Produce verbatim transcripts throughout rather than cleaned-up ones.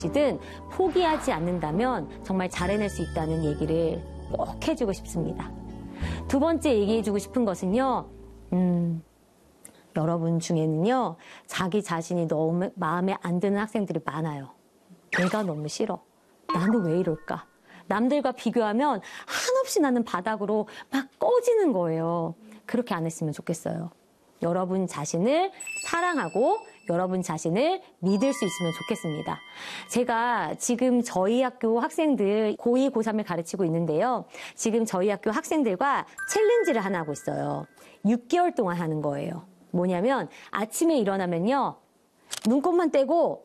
든 포기하지 않는다면 정말 잘 해낼 수 있다는 얘기를 꼭 해주고 싶습니다. 두 번째 얘기해주고 싶은 것은요. 음, 여러분 중에는요. 자기 자신이 너무 마음에 안 드는 학생들이 많아요. 내가 너무 싫어. 나는 왜 이럴까? 남들과 비교하면 한없이 나는 바닥으로 막 꺼지는 거예요. 그렇게 안 했으면 좋겠어요. 여러분 자신을 사랑하고 여러분 자신을 믿을 수 있으면 좋겠습니다. 제가 지금 저희 학교 학생들 고이, 고삼을 가르치고 있는데요. 지금 저희 학교 학생들과 챌린지를 하나 하고 있어요. 육 개월 동안 하는 거예요. 뭐냐면 아침에 일어나면요. 눈곱만 떼고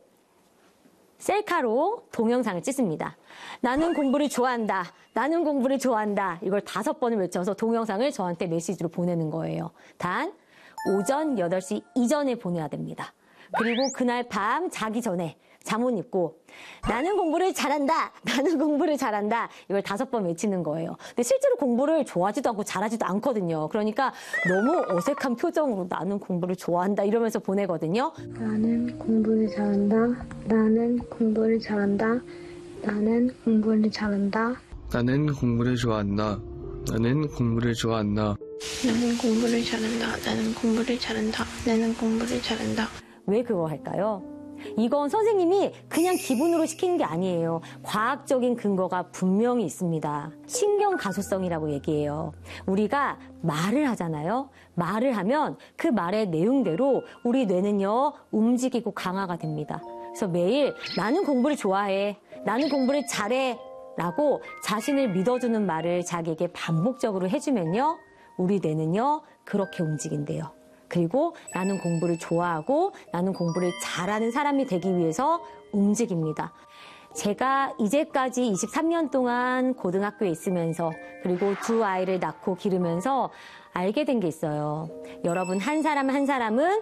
셀카로 동영상을 찍습니다. 나는 공부를 좋아한다. 나는 공부를 좋아한다. 이걸 다섯 번을 외쳐서 동영상을 저한테 메시지로 보내는 거예요. 단 오전 여덟 시 이전에 보내야 됩니다. 그리고 그날 밤 자기 전에 잠옷 입고 나는 공부를 잘한다. 나는 공부를 잘한다. 이걸 다섯 번 외치는 거예요. 근데 실제로 공부를 좋아하지도 않고 잘하지도 않거든요. 그러니까 너무 어색한 표정으로 나는 공부를 좋아한다 이러면서 보내거든요. 나는 공부를 잘한다. 나는 공부를 잘한다. 나는 공부를 잘한다. 나는 공부를 좋아한다. 나는 공부를 좋아한다. 나는 공부를 잘한다. 나는 공부를 잘한다. 나는 공부를 잘한다. 왜 그거 할까요? 이건 선생님이 그냥 기분으로 시키는 게 아니에요. 과학적인 근거가 분명히 있습니다. 신경가소성이라고 얘기해요. 우리가 말을 하잖아요. 말을 하면 그 말의 내용대로 우리 뇌는요 움직이고 강화가 됩니다. 그래서 매일 나는 공부를 좋아해. 나는 공부를 잘해. 라고 자신을 믿어주는 말을 자기에게 반복적으로 해주면요. 우리 뇌는요 그렇게 움직인대요. 그리고 나는 공부를 좋아하고 나는 공부를 잘하는 사람이 되기 위해서 움직입니다. 제가 이제까지 이십삼 년 동안 고등학교에 있으면서 그리고 두 아이를 낳고 기르면서 알게 된 게 있어요. 여러분 한 사람 한 사람은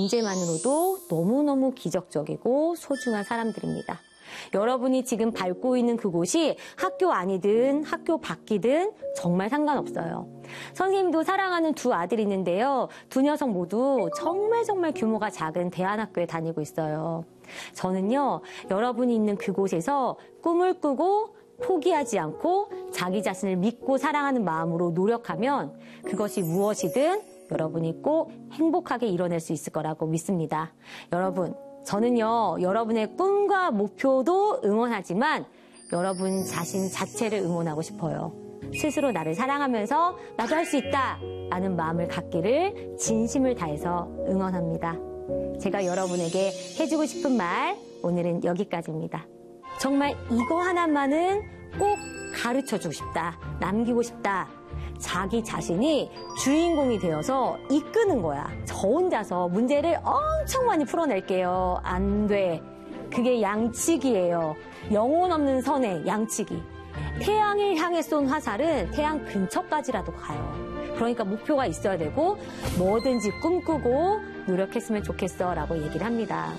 존재만으로도 너무너무 기적적이고 소중한 사람들입니다. 여러분이 지금 밟고 있는 그곳이 학교 안이든 학교 밖이든 정말 상관없어요. 선생님도 사랑하는 두 아들이 있는데요. 두 녀석 모두 정말 정말 규모가 작은 대안학교에 다니고 있어요. 저는요, 여러분이 있는 그곳에서 꿈을 꾸고 포기하지 않고 자기 자신을 믿고 사랑하는 마음으로 노력하면 그것이 무엇이든 여러분이 꼭 행복하게 이뤄낼 수 있을 거라고 믿습니다. 여러분, 저는요, 여러분의 꿈과 목표도 응원하지만 여러분 자신 자체를 응원하고 싶어요. 스스로 나를 사랑하면서 나도 할 수 있다 라는 마음을 갖기를 진심을 다해서 응원합니다. 제가 여러분에게 해주고 싶은 말 오늘은 여기까지입니다. 정말 이거 하나만은 꼭 가르쳐주고 싶다, 남기고 싶다. 자기 자신이 주인공이 되어서 이끄는 거야. 저 혼자서 문제를 엄청 많이 풀어낼게요. 안 돼. 그게 양치기예요. 영혼 없는 선의 양치기. 태양을 향해 쏜 화살은 태양 근처까지라도 가요. 그러니까 목표가 있어야 되고 뭐든지 꿈꾸고 노력했으면 좋겠어 라고 얘기를 합니다.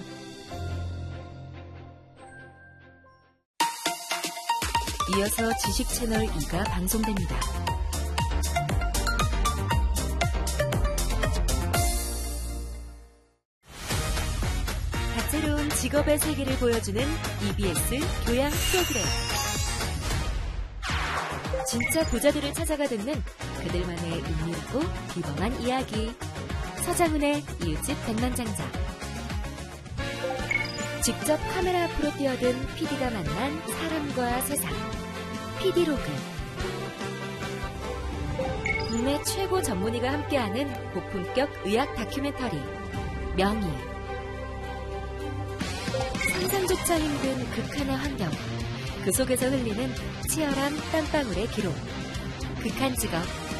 이어서 지식 채널 이가 방송됩니다. 다채로운 직업의 세계를 보여주는 이비에스 교양 프로그램. 진짜 부자들을 찾아가 듣는 그들만의 은밀하고 비범한 이야기. 서장훈의 이웃집 백만장자. 직접 카메라 앞으로 뛰어든 피디가 만난 사람과 세상. 피디로그. 국내 최고 전문의가 함께하는 고품격 의학 다큐멘터리. 명의. 상상조차 힘든 극한의 환경. 그 속에서 흘리는 치열한 땀방울의 기록. 극한 직업